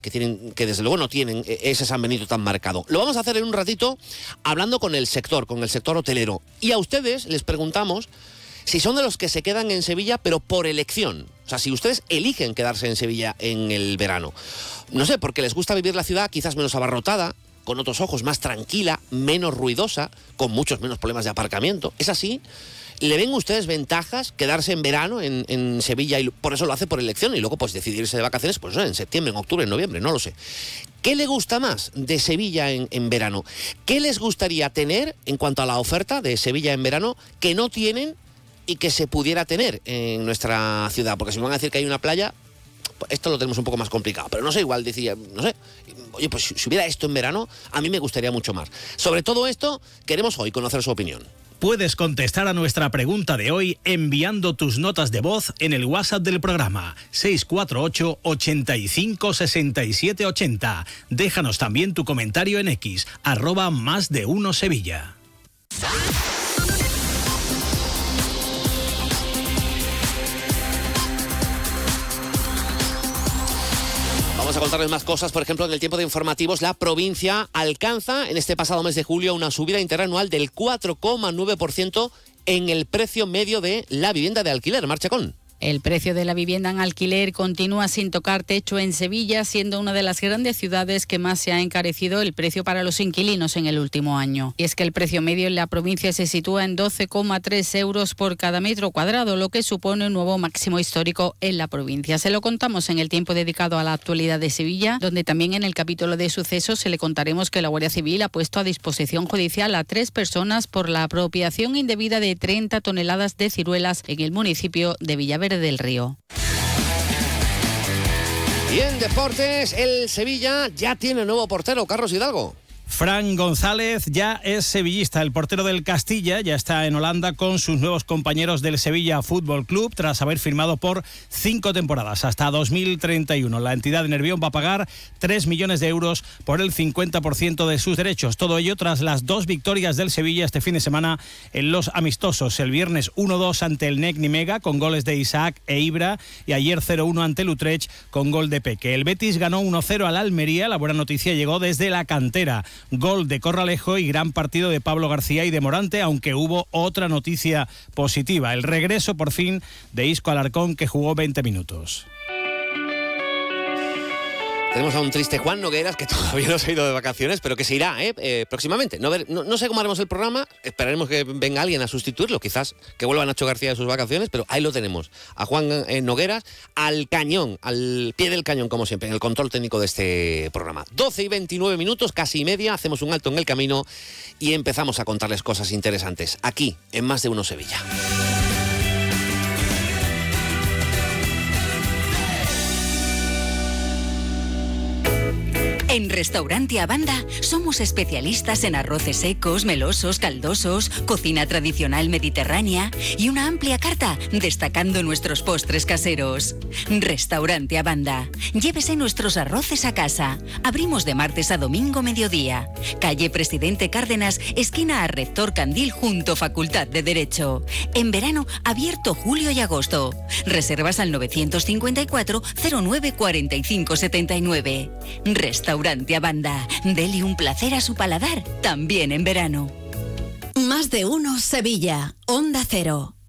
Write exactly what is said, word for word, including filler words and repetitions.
que tienen, que desde luego no tienen ese San Benito tan marcado. Lo vamos a hacer en un ratito hablando con el sector, con el sector hotelero. Y a ustedes les preguntamos si son de los que se quedan en Sevilla, pero por elección. O sea, si ustedes eligen quedarse en Sevilla en el verano. No sé, porque les gusta vivir la ciudad quizás menos abarrotada, con otros ojos, más tranquila, menos ruidosa, con muchos menos problemas de aparcamiento. ¿Es así? ¿Le ven ustedes ventajas quedarse en verano en, en Sevilla y por eso lo hace por elección y luego pues decidirse de vacaciones pues en septiembre, en octubre, en noviembre, no lo sé? ¿Qué le gusta más de Sevilla en, en verano? ¿Qué les gustaría tener en cuanto a la oferta de Sevilla en verano que no tienen y que se pudiera tener en nuestra ciudad? Porque si me van a decir que hay una playa, pues esto lo tenemos un poco más complicado, pero no sé, igual decía, no sé, oye, pues si, si hubiera esto en verano, a mí me gustaría mucho más. Sobre todo esto, queremos hoy conocer su opinión. Puedes contestar a nuestra pregunta de hoy enviando tus notas de voz en el WhatsApp del programa seis cuatro ocho, ochenta y cinco, sesenta y siete ochenta. Déjanos también tu comentario en X, arroba más de uno Sevilla. Vamos a contarles más cosas. Por ejemplo, en el tiempo de informativos, la provincia alcanza en este pasado mes de julio una subida interanual del cuatro coma nueve por ciento en el precio medio de la vivienda de alquiler. Marcha con. El precio de la vivienda en alquiler continúa sin tocar techo en Sevilla, siendo una de las grandes ciudades que más se ha encarecido el precio para los inquilinos en el último año. Y es que el precio medio en la provincia se sitúa en doce coma tres euros por cada metro cuadrado, lo que supone un nuevo máximo histórico en la provincia. Se lo contamos en el tiempo dedicado a la actualidad de Sevilla, donde también en el capítulo de sucesos se le contaremos que la Guardia Civil ha puesto a disposición judicial a tres personas por la apropiación indebida de treinta toneladas de ciruelas en el municipio de Villaverde del Río. Y en deportes, el Sevilla ya tiene nuevo portero, Carlos Hidalgo. Fran González ya es sevillista. El portero del Castilla ya está en Holanda con sus nuevos compañeros del Sevilla Fútbol Club tras haber firmado por cinco temporadas hasta dos mil treinta y uno. La entidad de Nervión va a pagar tres millones de euros por el cincuenta por ciento de sus derechos. Todo ello tras las dos victorias del Sevilla este fin de semana en los amistosos. El viernes uno dos ante el N E C Nimega con goles de Isaac e Ibra y ayer cero uno ante el Utrecht con gol de Peque. El Betis ganó uno cero al Almería. La buena noticia llegó desde la cantera. Gol de Corralejo y gran partido de Pablo García y de Morante, aunque hubo otra noticia positiva, el regreso por fin de Isco Alarcón, que jugó veinte minutos. Tenemos a un triste Juan Nogueras que todavía no se ha ido de vacaciones, pero que se irá ¿eh? Eh, próximamente. No, ver, no, no sé cómo haremos el programa, esperaremos que venga alguien a sustituirlo, quizás que vuelva Nacho García de sus vacaciones, pero ahí lo tenemos, a Juan eh, Nogueras al cañón, al pie del cañón como siempre, en el control técnico de este programa. doce y veintinueve minutos, casi media, hacemos un alto en el camino y empezamos a contarles cosas interesantes, aquí, en Más de Uno Sevilla. En Restaurante Abanda somos especialistas en arroces secos, melosos, caldosos, cocina tradicional mediterránea y una amplia carta destacando nuestros postres caseros. Restaurante Abanda. Llévese nuestros arroces a casa. Abrimos de martes a domingo mediodía. Calle Presidente Cárdenas, esquina a Rector Candil junto Facultad de Derecho. En verano abierto julio y agosto. Reservas al novecientos cincuenta y cuatro, cero nueve, cuarenta y cinco, setenta y nueve. Restaurante Abanda. Dele un placer a su paladar, también en verano. Más de Uno Sevilla. Onda Cero.